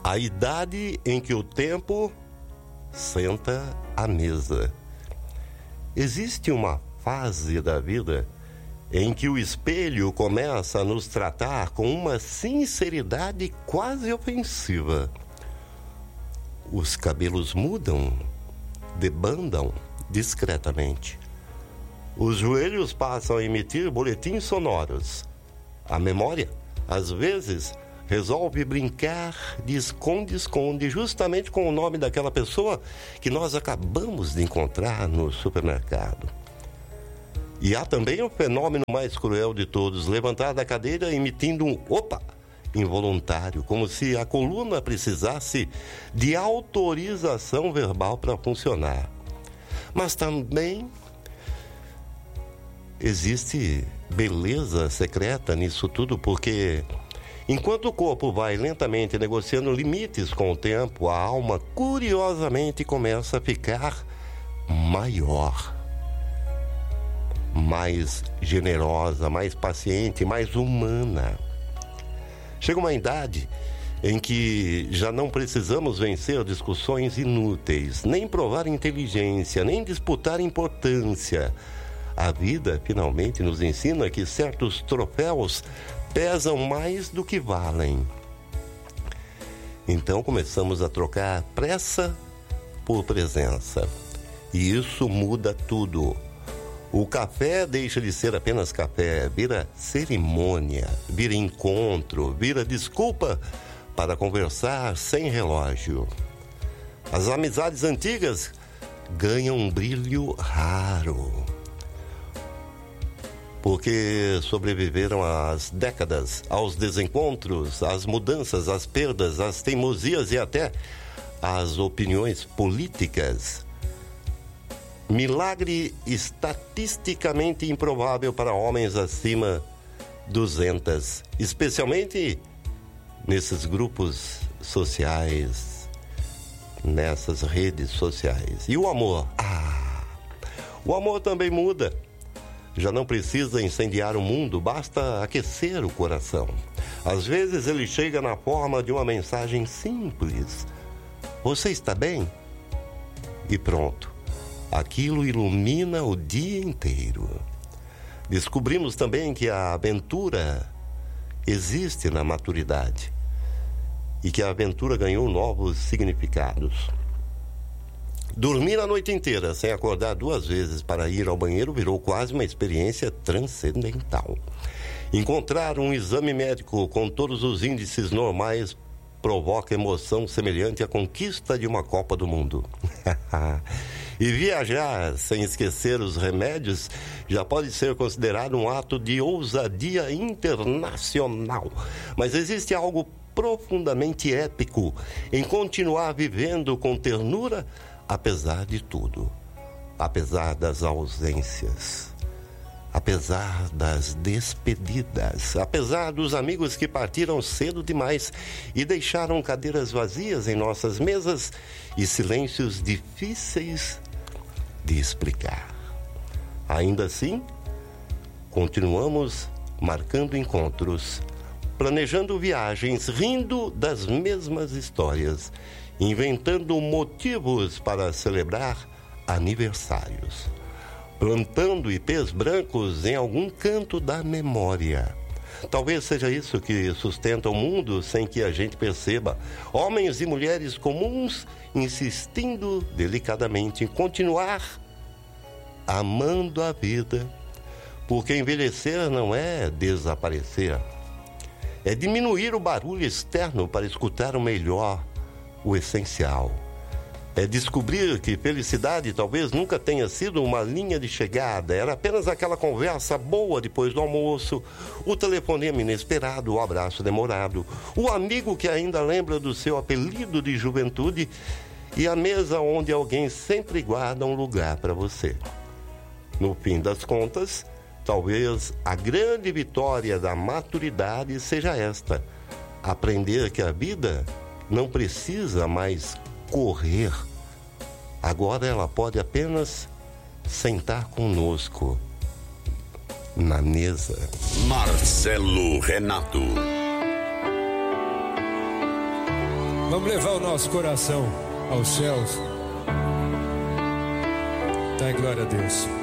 A idade em que o tempo senta à mesa. Existe uma fase da vida em que o espelho começa a nos tratar com uma sinceridade quase ofensiva. Os cabelos mudam, debandam discretamente. Os joelhos passam a emitir boletins sonoros. A memória, às vezes, resolve brincar de esconde-esconde justamente com o nome daquela pessoa que nós acabamos de encontrar no supermercado. E há também o fenômeno mais cruel de todos, levantar da cadeira emitindo um opa involuntário, como se a coluna precisasse de autorização verbal para funcionar. Mas também existe beleza secreta nisso tudo, porque enquanto o corpo vai lentamente negociando limites com o tempo, a alma curiosamente começa a ficar maior, mais generosa, mais paciente, mais humana. Chega uma idade em que já não precisamos vencer discussões inúteis, nem provar inteligência, nem disputar importância. A vida finalmente nos ensina que certos troféus pesam mais do que valem. Então começamos a trocar pressa por presença. E isso muda tudo. O café deixa de ser apenas café, vira cerimônia, vira encontro, vira desculpa para conversar sem relógio. As amizades antigas ganham um brilho raro, porque sobreviveram às décadas, aos desencontros, às mudanças, às perdas, às teimosias e até às opiniões políticas. Milagre estatisticamente improvável para homens acima 200, especialmente nesses grupos sociais, nessas redes sociais. E o amor? O amor também muda. Já não precisa incendiar o mundo, basta aquecer o coração. Às vezes ele chega na forma de uma mensagem simples. Você está bem? E pronto. Aquilo ilumina o dia inteiro. Descobrimos também que a aventura existe na maturidade e que a aventura ganhou novos significados. Dormir a noite inteira sem acordar 2 vezes para ir ao banheiro virou quase uma experiência transcendental. Encontrar um exame médico com todos os índices normais provoca emoção semelhante à conquista de uma Copa do Mundo. E viajar sem esquecer os remédios já pode ser considerado um ato de ousadia internacional. Mas existe algo profundamente épico em continuar vivendo com ternura, apesar de tudo, apesar das ausências, apesar das despedidas, apesar dos amigos que partiram cedo demais e deixaram cadeiras vazias em nossas mesas e silêncios difíceis de explicar. Ainda assim, continuamos marcando encontros, planejando viagens, rindo das mesmas histórias, inventando motivos para celebrar aniversários, plantando ipês brancos em algum canto da memória. Talvez seja isso que sustenta o mundo sem que a gente perceba. Homens e mulheres comuns insistindo delicadamente em continuar amando a vida, porque envelhecer não é desaparecer, é diminuir o barulho externo para escutar o melhor, o essencial. É descobrir que felicidade talvez nunca tenha sido uma linha de chegada, era apenas aquela conversa boa depois do almoço, o telefonema inesperado, o abraço demorado, o amigo que ainda lembra do seu apelido de juventude e a mesa onde alguém sempre guarda um lugar para você. No fim das contas, talvez a grande vitória da maturidade seja esta: aprender que a vida não precisa mais correr. Agora ela pode apenas sentar conosco na mesa. Marcelo Renato. Vamos levar o nosso coração aos céus. Dai glória a Deus.